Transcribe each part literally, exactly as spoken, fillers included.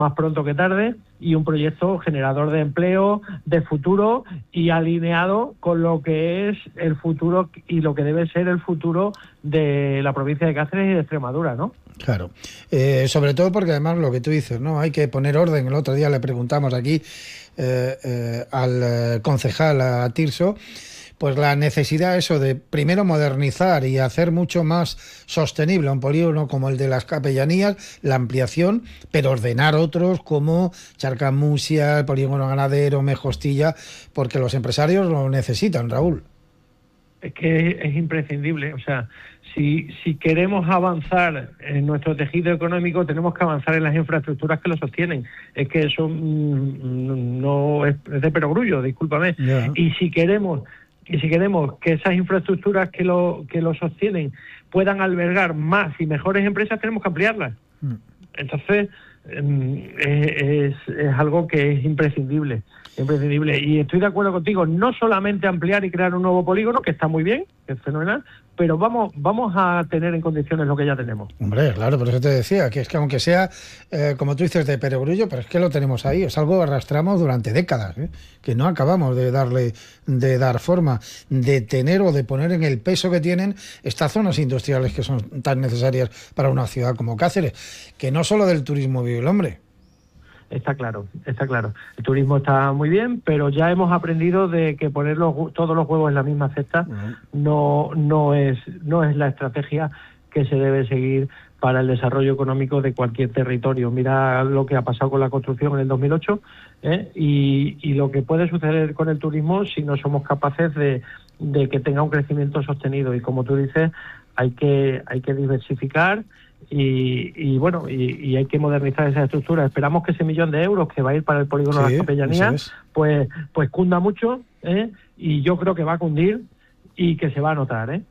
más pronto que tarde, y un proyecto generador de empleo, de futuro y alineado con lo que es el futuro y lo que debe ser el futuro de la provincia de Cáceres y de Extremadura, ¿no? Claro, eh, sobre todo porque además lo que tú dices, ¿no? Hay que poner orden. El otro día le preguntamos aquí eh, eh, al eh, concejal, a Tirso, pues la necesidad eso de primero modernizar y hacer mucho más sostenible un polígono como el de las Capellanías, la ampliación, pero ordenar otros como Charcamusia, el polígono ganadero, Mejostilla, porque los empresarios lo necesitan, Raúl. Es que es imprescindible, o sea, si, si queremos avanzar en nuestro tejido económico, tenemos que avanzar en las infraestructuras que lo sostienen. Es que eso mmm, no es, es de perogrullo, discúlpame. Yeah. Y si queremos y si queremos que esas infraestructuras que lo que lo sostienen puedan albergar más y mejores empresas, tenemos que ampliarlas. Mm. Entonces, es, es algo que es imprescindible, imprescindible. Y estoy de acuerdo contigo, no solamente ampliar y crear un nuevo polígono, que está muy bien, que es fenomenal, pero vamos vamos a tener en condiciones lo que ya tenemos. Hombre, claro, por eso te decía, que es que aunque sea, eh, como tú dices, de perogrullo, pero es que lo tenemos ahí, es algo que arrastramos durante décadas, ¿eh? Que no acabamos de darle, de dar forma, de tener o de poner en el peso que tienen estas zonas industriales que son tan necesarias para una ciudad como Cáceres, que no solo del turismo vive el hombre. Está claro, está claro. El turismo está muy bien, pero ya hemos aprendido de que poner los, todos los huevos en la misma cesta uh-huh. no no es no es la estrategia que se debe seguir para el desarrollo económico de cualquier territorio. Mira lo que ha pasado con la construcción en el dos mil ocho ¿eh? y, y lo que puede suceder con el turismo si no somos capaces de, de que tenga un crecimiento sostenido. Y como tú dices, hay que hay que diversificar. Y, y bueno, y, y hay que modernizar esa estructura. Esperamos que ese millón de euros que va a ir para el polígono sí, de las Capellanías, pues, pues cunda mucho, ¿eh? Y yo creo que va a cundir y que se va a notar, ¿eh?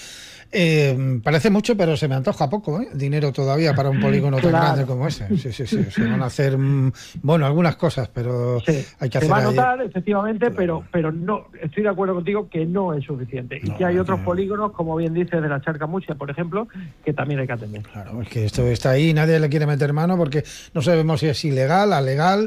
Eh, parece mucho, pero se me antoja poco, ¿eh? Dinero todavía para un polígono tan claro. grande como ese. Sí, sí, sí. Se van a hacer, bueno, algunas cosas, pero sí, hay que se hacer. Se va a notar, ahí. efectivamente, claro. pero pero no, estoy de acuerdo contigo que no es suficiente. No, y que hay otros que... polígonos, como bien dices, de la Charcamusia, por ejemplo, que también hay que atender. Claro, es que esto está ahí, nadie le quiere meter mano porque no sabemos si es ilegal, alegal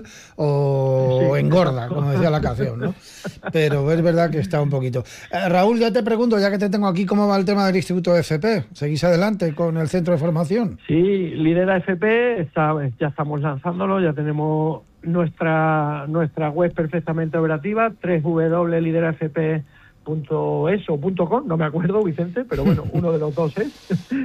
o sí, engorda, exacto. Como decía la canción, ¿no? Pero es verdad que está un poquito. Eh, Raúl, ya te pregunto, ya que te tengo aquí, ¿cómo va el tema del Instituto de F P? ¿Seguís adelante con el centro de formación? Sí, Lidera F P, está, ya estamos lanzándolo, ya tenemos nuestra nuestra web perfectamente operativa, doble u doble u doble u punto lidera f p punto es o punto com, no me acuerdo, Vicente, pero bueno, uno de los dos es.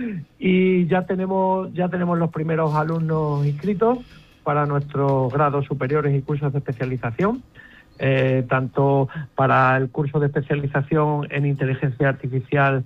Y ya tenemos ya tenemos los primeros alumnos inscritos para nuestros grados superiores y cursos de especialización. Eh, tanto para el curso de especialización en inteligencia artificial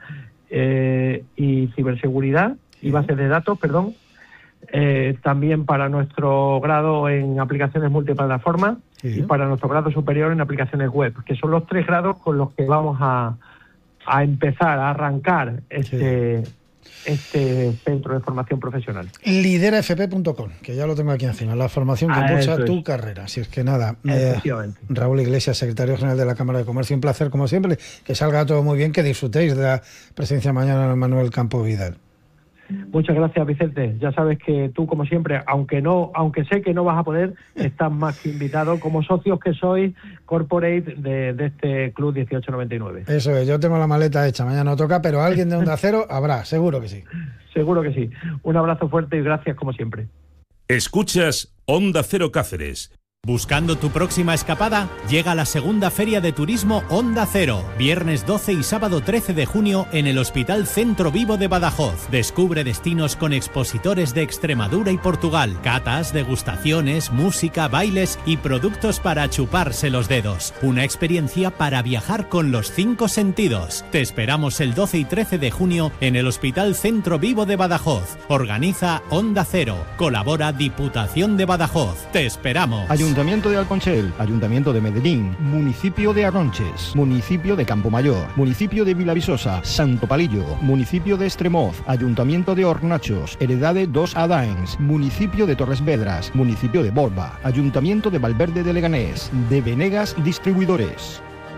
Eh, y ciberseguridad y bases de datos, perdón, eh, también para nuestro grado en aplicaciones multiplataformas sí. y para nuestro grado superior en aplicaciones web, que son los tres grados con los que vamos a, a empezar a arrancar este, sí. este centro de formación profesional. lidera f p punto com, que ya lo tengo aquí encima, la formación que ah, impulsa tu es. carrera. Si es que nada, eh, Raúl Iglesias, secretario general de la Cámara de Comercio, un placer como siempre, que salga todo muy bien, que disfrutéis de la presencia mañana en Manuel Campo Vidal. Muchas gracias, Vicente. Ya sabes que tú, como siempre, aunque no, aunque sé que no vas a poder, estás más que invitado como socios que sois corporate de, de este Club dieciocho noventa y nueve. Eso es, yo tengo la maleta hecha, mañana no toca, pero alguien de Onda Cero habrá, seguro que sí. Seguro que sí. Un abrazo fuerte y gracias como siempre. Escuchas Onda Cero Cáceres. ¿Buscando tu próxima escapada? Llega la segunda Feria de Turismo Onda Cero, viernes doce y sábado trece de junio en el Hospital Centro Vivo de Badajoz. Descubre destinos con expositores de Extremadura y Portugal, catas, degustaciones, música, bailes y productos para chuparse los dedos. Una experiencia para viajar con los cinco sentidos. Te esperamos el doce y trece de junio en el Hospital Centro Vivo de Badajoz. Organiza Onda Cero. Colabora Diputación de Badajoz. Te esperamos. Ayuntamiento de Alconchel, Ayuntamiento de Medellín, Municipio de Arronches, Municipio de Campomayor, Municipio de Vilavisosa, Santo Palillo, Municipio de Estremoz, Ayuntamiento de Hornachos, Heredade dos Adaens, Municipio de Torres Vedras, Municipio de Borba, Ayuntamiento de Valverde de Leganés, de Venegas Distribuidores.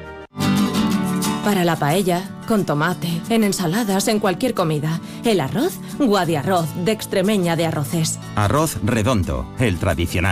Para la paella, con tomate, en ensaladas, en cualquier comida. El arroz, Guadiarroz, de Extremeña de Arroces. Arroz redondo, el tradicional.